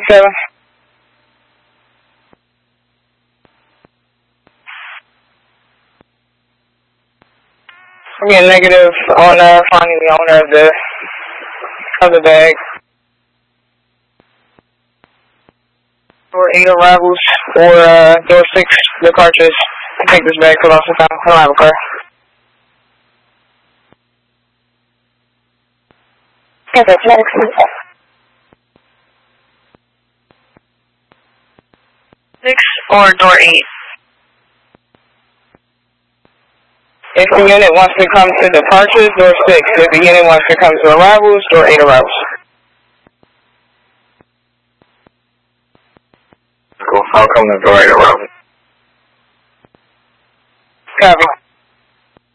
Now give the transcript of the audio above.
7. I'm getting negative on finding the owner of the bag. Door 8 arrivals or door 6, departures. I take this bag for loss of time. I don't have a car. Six or door 8. If the unit wants to come to departures, door 6. If the unit wants to come to arrivals, door 8 arrivals. Cool. I'll come to door 8 arrivals. Copy.